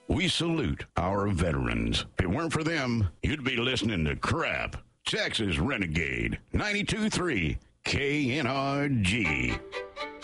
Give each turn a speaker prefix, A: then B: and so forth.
A: We salute our veterans. If it weren't for them, you'd be listening to crap. Texas Renegade 92.3 KNRG.